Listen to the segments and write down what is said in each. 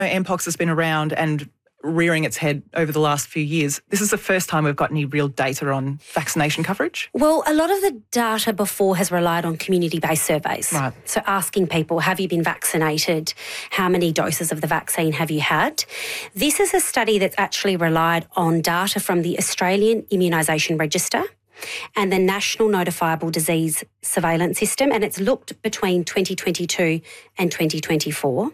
Mpox has been around and rearing its head over the last few years. This is the first time we've got any real data on vaccination coverage. Well, a lot of the data before has relied on community-based surveys. Right. So asking people, have you been vaccinated? How many doses of the vaccine have you had? This is a study that's actually relied on data from the Australian Immunisation Register and the National Notifiable Disease Surveillance System, and it's looked between 2022 and 2024.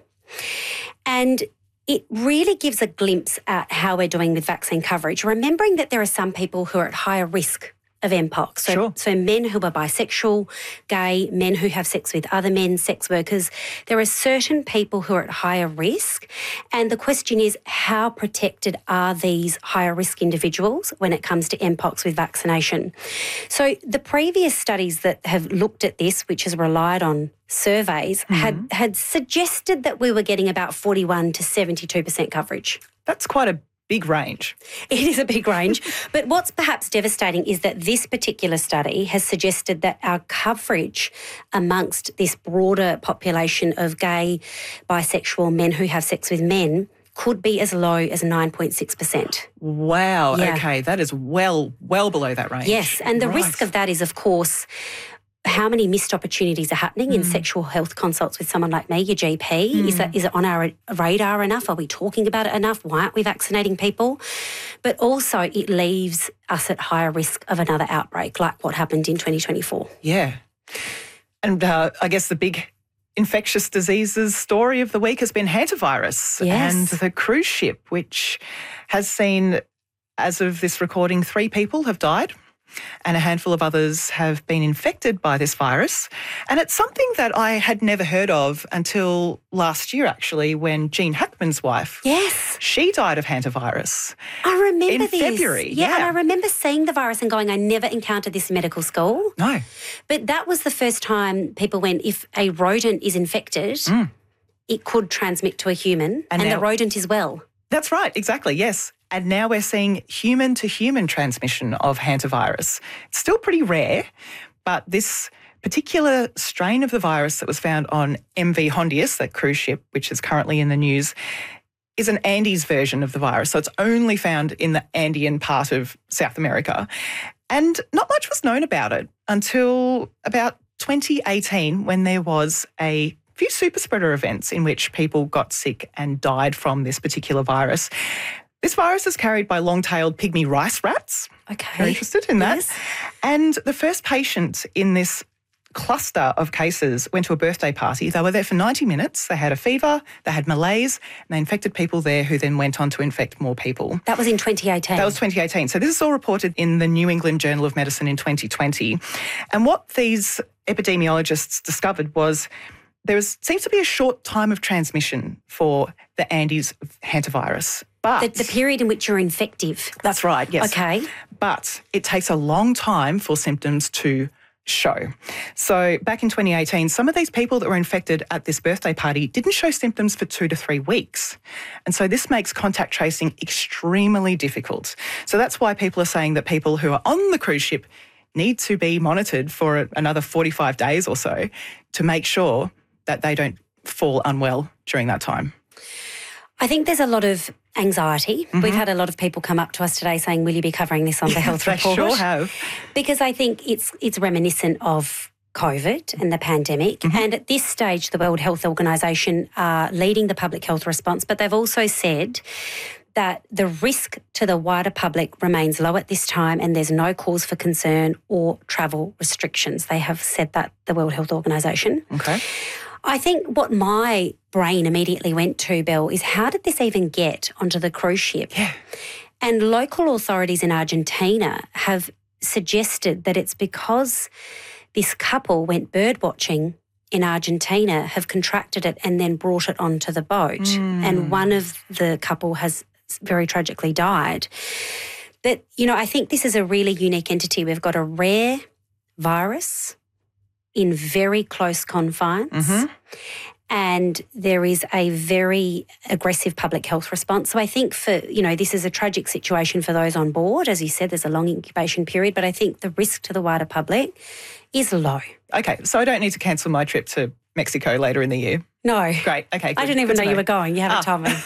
And it really gives a glimpse at how we're doing with vaccine coverage, remembering that there are some people who are at higher risk of Mpox. So men who are bisexual, gay, men who have sex with other men, sex workers. There are certain people who are at higher risk. And the question is, how protected are these higher risk individuals when it comes to Mpox with vaccination? So the previous studies that have looked at this, which has relied on surveys, had suggested that we were getting about 41 to 72% coverage. That's quite a big range. It is a big range. But what's perhaps devastating is that this particular study has suggested that our coverage amongst this broader population of gay, bisexual men who have sex with men could be as low as 9.6%. Wow. Yeah. Okay. That is well below that range. Yes. And the risk of that is, of course, how many missed opportunities are happening in sexual health consults with someone like me, your GP? Is it on our radar enough? Are we talking about it enough? Why aren't we vaccinating people? But also it leaves us at higher risk of another outbreak like what happened in 2024. Yeah. And I guess the big infectious diseases story of the week has been hantavirus and the cruise ship, which has seen, as of this recording, 3 people have died and a handful of others have been infected by this virus. And it's something that I had never heard of until last year, actually, when Gene Hackman's wife, she died of hantavirus. I remember in February. Yeah, and I remember seeing the virus and going, I never encountered this in medical school. No. But that was the first time people went, if a rodent is infected, it could transmit to a human and the rodent is well. That's right, exactly, yes. And now we're seeing human-to-human transmission of hantavirus. It's still pretty rare, but this particular strain of the virus that was found on MV Hondius, that cruise ship, which is currently in the news, is an Andes version of the virus. So it's only found in the Andean part of South America. And not much was known about it until about 2018, when there was a few super spreader events in which people got sick and died from this particular virus. This virus is carried by long-tailed pygmy rice rats. Okay. You're interested in that? Yes. And the first patient in this cluster of cases went to a birthday party. They were there for 90 minutes. They had a fever, they had malaise, and they infected people there who then went on to infect more people. That was in 2018? That was 2018. So this is all reported in the New England Journal of Medicine in 2020. And what these epidemiologists discovered was there seems to be a short time of transmission for the Andes hantavirus. But the period in which you're infective. That's right, yes. Okay. But it takes a long time for symptoms to show. So back in 2018, some of these people that were infected at this birthday party didn't show symptoms for 2 to 3 weeks. And so this makes contact tracing extremely difficult. So that's why people are saying that people who are on the cruise ship need to be monitored for another 45 days or so to make sure that they don't fall unwell during that time. I think there's a lot of anxiety. We've had a lot of people come up to us today saying, will you be covering this on the Health Report? They sure have. Because I think it's reminiscent of COVID and the pandemic. And at this stage, the World Health Organisation are leading the public health response, but they've also said that the risk to the wider public remains low at this time and there's no cause for concern or travel restrictions. They have said that, the World Health Organisation. Okay. I think what my brain immediately went to, Bill, is how did this even get onto the cruise ship? Yeah. And local authorities in Argentina have suggested that it's because this couple went bird watching in Argentina, have contracted it and then brought it onto the boat. And one of the couple has very tragically died. But, I think this is a really unique entity. We've got a rare virus in very close confines and there is a very aggressive public health response. So I think this is a tragic situation for those on board. As you said, there's a long incubation period, but I think the risk to the wider public is low. Okay, so I don't need to cancel my trip to Mexico later in the year? No. Great. Okay. I didn't even know you were going. You haven't told me.